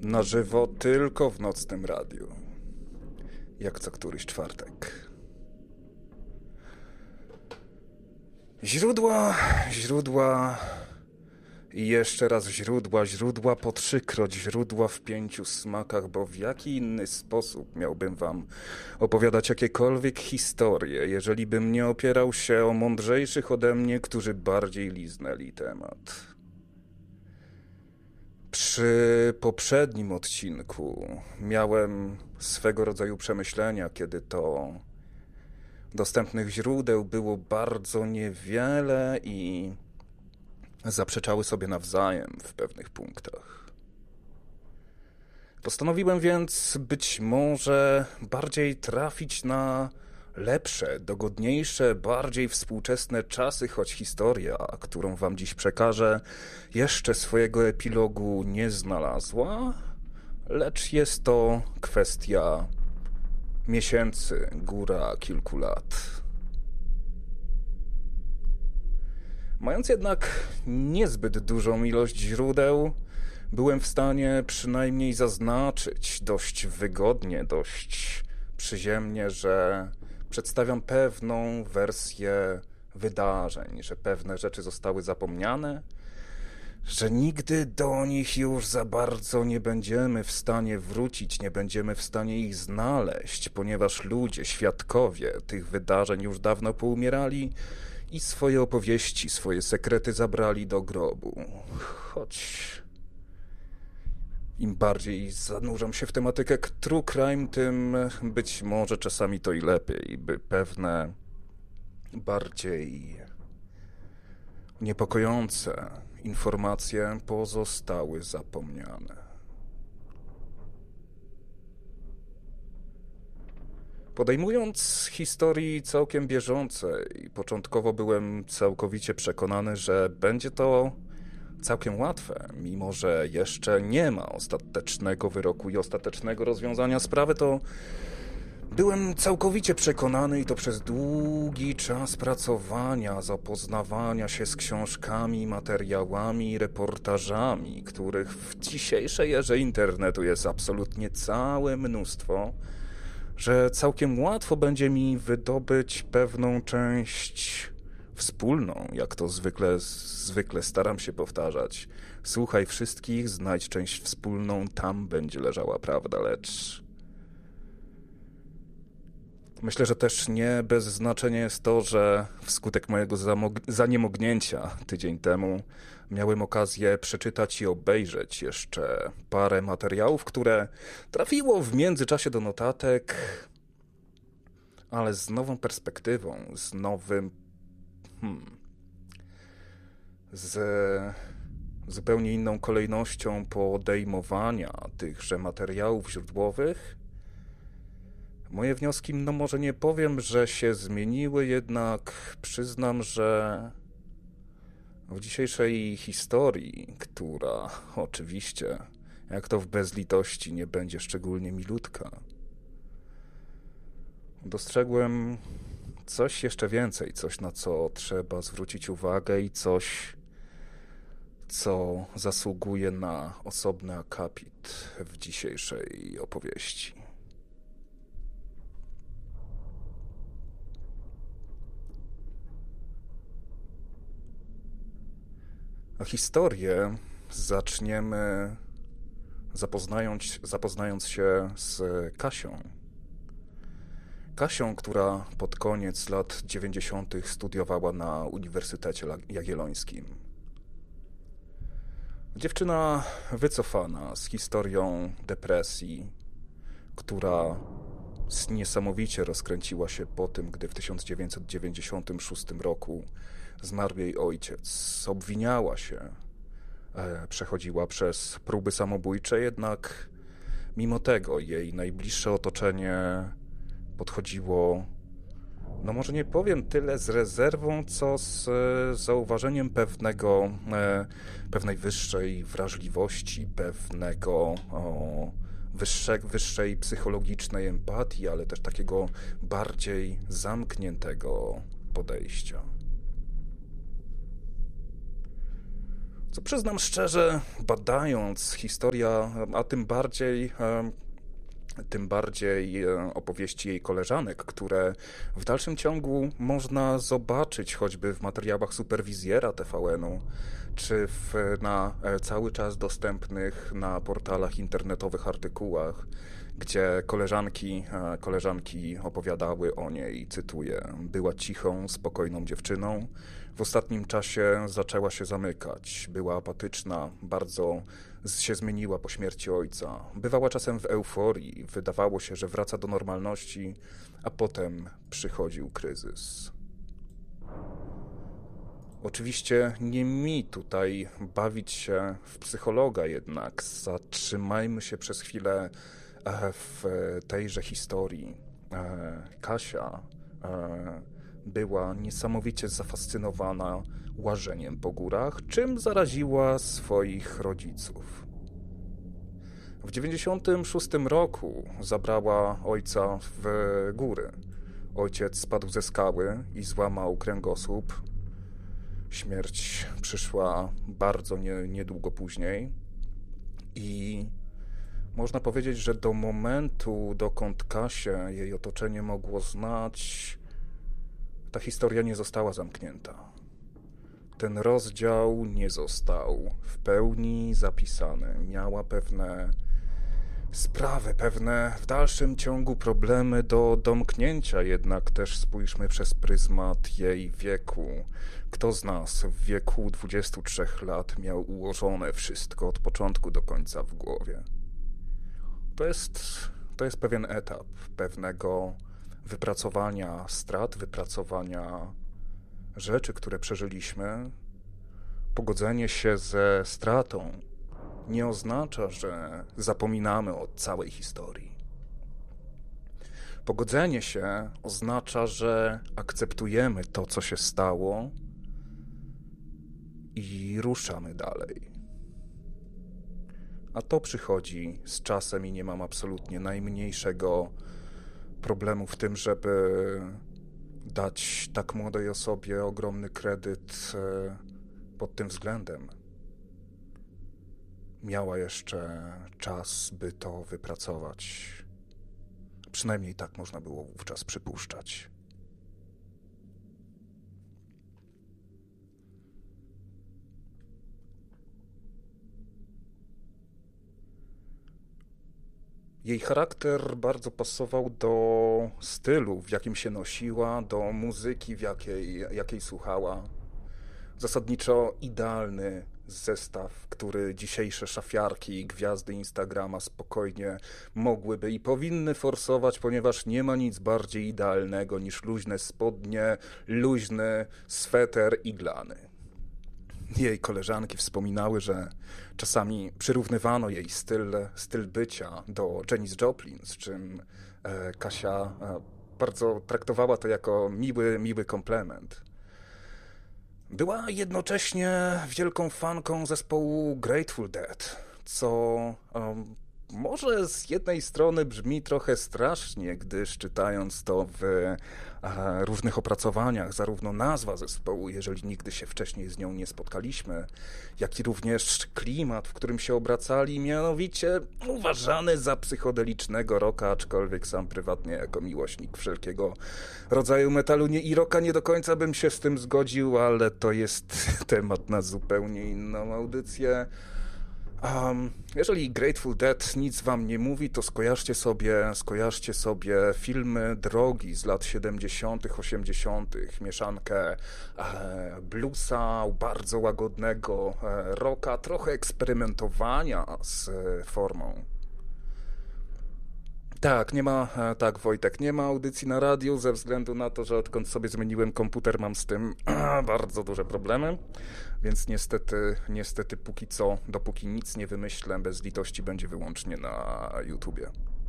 Na żywo tylko w nocnym radiu. Jak co któryś czwartek. Źródła i jeszcze raz źródła po 3-kroć źródła w 5 smakach, bo w jaki inny sposób miałbym wam opowiadać jakiekolwiek historie, jeżeli bym nie opierał się o mądrzejszych ode mnie, którzy bardziej liznęli temat. Przy poprzednim odcinku miałem swego rodzaju przemyślenia, kiedy to dostępnych źródeł było bardzo niewiele i zaprzeczały sobie nawzajem w pewnych punktach. Postanowiłem więc być może bardziej trafić na lepsze, dogodniejsze, bardziej współczesne czasy, choć historia, którą wam dziś przekażę, jeszcze swojego epilogu nie znalazła, lecz jest to kwestia miesięcy, góra kilku lat. Mając jednak niezbyt dużą ilość źródeł, byłem w stanie przynajmniej zaznaczyć dość wygodnie, dość przyziemnie, że przedstawiam pewną wersję wydarzeń, że pewne rzeczy zostały zapomniane, że nigdy do nich już za bardzo nie będziemy w stanie wrócić, nie będziemy w stanie ich znaleźć, ponieważ ludzie, świadkowie tych wydarzeń już dawno poumierali i swoje opowieści, swoje sekrety zabrali do grobu. Choć im bardziej zanurzam się w tematykę true crime, tym być może czasami to i lepiej, by pewne bardziej niepokojące informacje pozostały zapomniane. Podejmując historii całkiem bieżącej, początkowo byłem całkowicie przekonany, że będzie to całkiem łatwe. Mimo że jeszcze nie ma ostatecznego wyroku i ostatecznego rozwiązania sprawy, to byłem całkowicie przekonany i to przez długi czas pracowania, zapoznawania się z książkami, materiałami, reportażami, których w dzisiejszej erze internetu jest absolutnie całe mnóstwo, że całkiem łatwo będzie mi wydobyć pewną część wspólną, jak to zwykle staram się powtarzać. Słuchaj wszystkich, znajdź część wspólną, tam będzie leżała prawda, lecz myślę, że też nie bez znaczenia jest to, że wskutek mojego zaniemognięcia tydzień temu miałem okazję przeczytać i obejrzeć jeszcze parę materiałów, które trafiło w międzyczasie do notatek, ale z nową perspektywą, z nowym z zupełnie inną kolejnością podejmowania tychże materiałów źródłowych. Moje wnioski, no może nie powiem, że się zmieniły, jednak przyznam, że w dzisiejszej historii, która oczywiście, jak to w bezlitości, nie będzie szczególnie milutka, dostrzegłem coś jeszcze więcej, coś na co trzeba zwrócić uwagę i coś, co zasługuje na osobny akapit w dzisiejszej opowieści. A historię zaczniemy zapoznając się z Kasią. Kasią, która pod koniec lat 90. studiowała na Uniwersytecie Jagiellońskim. Dziewczyna wycofana z historią depresji, która niesamowicie rozkręciła się po tym, gdy w 1996 roku zmarł jej ojciec. Obwiniała się, przechodziła przez próby samobójcze, jednak mimo tego jej najbliższe otoczenie podchodziło, no może nie powiem tyle z rezerwą, co z zauważeniem pewnej wyższej wrażliwości, pewnego wyższej psychologicznej empatii, ale też takiego bardziej zamkniętego podejścia. Co przyznam szczerze, badając historię, a tym bardziej opowieści jej koleżanek, które w dalszym ciągu można zobaczyć choćby w materiałach superwizjera TVN-u, czy na cały czas dostępnych na portalach internetowych artykułach, gdzie koleżanki opowiadały o niej, cytuję: była cichą, spokojną dziewczyną, w ostatnim czasie zaczęła się zamykać, była apatyczna, bardzo się zmieniła po śmierci ojca, bywała czasem w euforii, wydawało się, że wraca do normalności, a potem przychodził kryzys. Oczywiście nie mi tutaj bawić się w psychologa, jednak zatrzymajmy się przez chwilę w tejże historii. Kasia była niesamowicie zafascynowana łażeniem po górach, czym zaraziła swoich rodziców. W 96 roku zabrała ojca w góry. Ojciec spadł ze skały i złamał kręgosłup. Śmierć przyszła bardzo niedługo później i można powiedzieć, że do momentu, dokąd Kasię jej otoczenie mogło znać, ta historia nie została zamknięta. Ten rozdział nie został w pełni zapisany. Miała pewne sprawy, pewne w dalszym ciągu problemy do domknięcia, jednak też spójrzmy przez pryzmat jej wieku. Kto z nas w wieku 23 lat miał ułożone wszystko od początku do końca w głowie? To jest pewien etap pewnego wypracowania strat, wypracowania rzeczy, które przeżyliśmy. Pogodzenie się ze stratą nie oznacza, że zapominamy o całej historii. Pogodzenie się oznacza, że akceptujemy to, co się stało i ruszamy dalej. A to przychodzi z czasem i nie mam absolutnie najmniejszego problemu w tym, żeby dać tak młodej osobie ogromny kredyt pod tym względem. Miała jeszcze czas, by to wypracować. Przynajmniej tak można było wówczas przypuszczać. Jej charakter bardzo pasował do stylu, w jakim się nosiła, do muzyki, jakiej słuchała. Zasadniczo idealny zestaw, który dzisiejsze szafiarki i gwiazdy Instagrama spokojnie mogłyby i powinny forsować, ponieważ nie ma nic bardziej idealnego niż luźne spodnie, luźny sweter iglany. Jej koleżanki wspominały, że czasami przyrównywano jej styl bycia do Janis Joplin, z czym Kasia bardzo traktowała to jako miły komplement. Była jednocześnie wielką fanką zespołu Grateful Dead, co może z jednej strony brzmi trochę strasznie, gdyż czytając to w różnych opracowaniach, zarówno nazwa zespołu, jeżeli nigdy się wcześniej z nią nie spotkaliśmy, jak i również klimat, w którym się obracali, mianowicie uważany za psychodelicznego rocka, aczkolwiek sam prywatnie jako miłośnik wszelkiego rodzaju metalu i rocka nie do końca bym się z tym zgodził, ale to jest temat na zupełnie inną audycję. Jeżeli Grateful Dead nic wam nie mówi, to skojarzcie sobie filmy drogi z lat 70., 80., mieszankę bluesa, bardzo łagodnego rocka, trochę eksperymentowania z formą. Tak, Wojtek, nie ma audycji na radiu ze względu na to, że odkąd sobie zmieniłem komputer, mam z tym bardzo duże problemy, więc niestety póki co, dopóki nic nie wymyślę, bez litości będzie wyłącznie na YouTubie.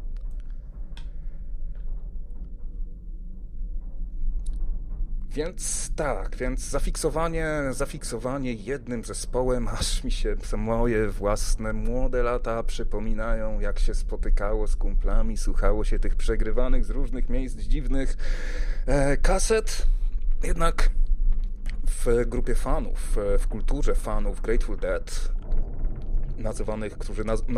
Więc zafiksowanie jednym zespołem, aż mi się moje własne młode lata przypominają, jak się spotykało z kumplami, słuchało się tych przegrywanych z różnych miejsc dziwnych kaset. Jednak w grupie fanów, w kulturze fanów Grateful Dead, którzy